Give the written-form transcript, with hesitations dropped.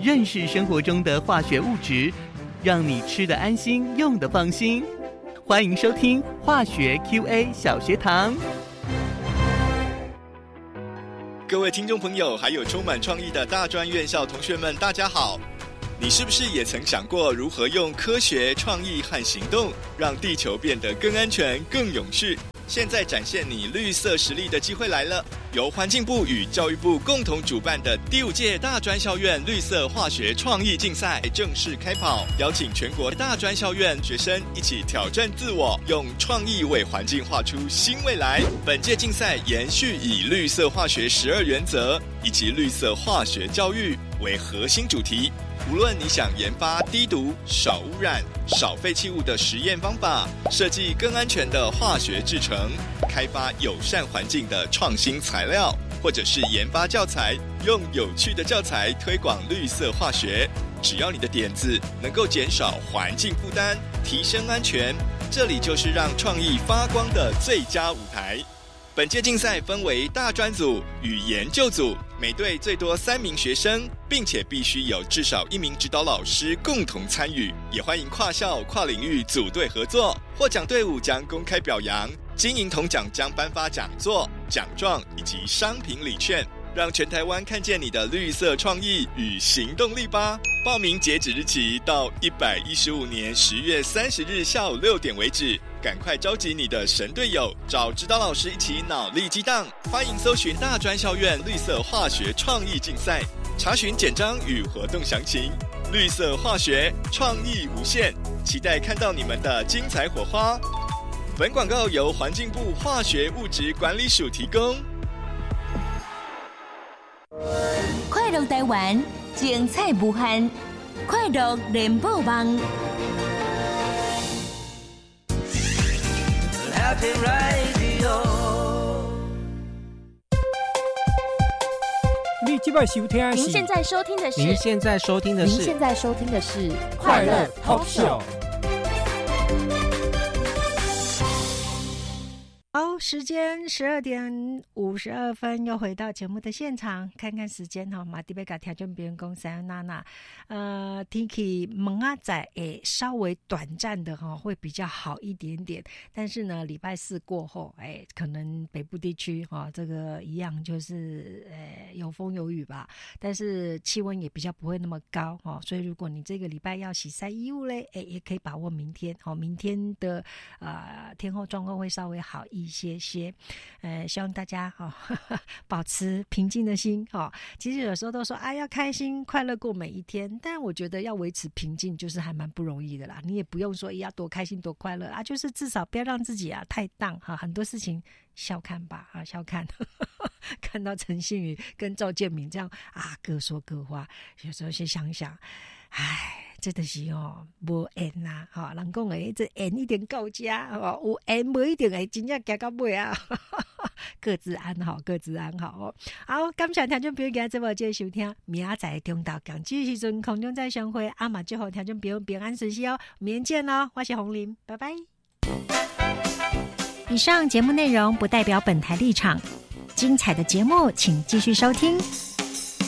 认识生活中的化学物质，让你吃得安心，用得放心。欢迎收听化学 QA 小学堂。 各位听众朋友，还有充满创意的大专院校同学们，大家好！你是不是也曾想过如何用科学、创意和行动，让地球变得更安全、更永续？现在展现你绿色实力的机会来了！由环境部与教育部共同主办的第5届大专校院绿色化学创意竞赛正式开跑，邀请全国大专校院学生一起挑战自我，用创意为环境画出新未来。本届竞赛延续以绿色化学12原则以及绿色化学教育为核心主题。无论你想研发低毒、少污染、少废弃物的实验方法，设计更安全的化学制成，开发友善环境的创新材料，或者是研发教材，用有趣的教材推广绿色化学，只要你的点子能够减少环境负担，提升安全，这里就是让创意发光的最佳舞台。本届竞赛分为大专组与研究组，每队最多3名学生，并且必须有至少1名指导老师共同参与，也欢迎跨校跨领域组队合作。获奖队伍将公开表扬，金银铜奖将颁发讲座、奖状以及商品礼券，让全台湾看见你的绿色创意与行动力吧！报名截止日期到115年10月30日下午6点为止，赶快召集你的神队友，找指导老师一起脑力激荡。欢迎搜寻大专校院绿色化学创意竞赛，查询简章与活动详情。绿色化学创意无限，期待看到你们的精彩火花。本广告由环境部化学物质管理署提供。 快乐台湾，精彩无限，快乐联播网。 Happy Radio。你这摆收听的是？ 您现在收听的是？ 您现在收听的是？ 您现在收听的是快乐 Talk Show。 好，时间12点52分，又回到节目的现场，看看时间哈，马蒂贝卡听众朋友讲三娜娜，天气蒙阿仔稍微短暂的哈会比较好一点点，但是呢，礼拜4过后，可能北部地区哈这个一样就是有风有雨吧，但是气温也比较不会那么高哈，所以如果你这个礼拜要洗晒衣物嘞，也可以把握明天，好，明天的天候状况会稍微好一些，希望大家保持平静的心哈。其实有时候都说要开心快乐过每一天，但我觉得要维持平静就是还蛮不容易的啦。你也不用说要多开心多快乐就是至少不要让自己太荡很多事情笑看吧笑看看到陈信宇跟赵建明这样各说各话，有时候先想想这就是无缘啦人讲这缘一定到家有缘不一定会真正行到尾各自安好，各自安好好，感谢听众朋友今日这么继续收听，明仔载中昼共这时阵空中再相会，嘛祝福听众朋友平安顺遂明天见我是洪玲，拜拜。 以上节目内容不代表本台立场，精彩的节目请继续收听。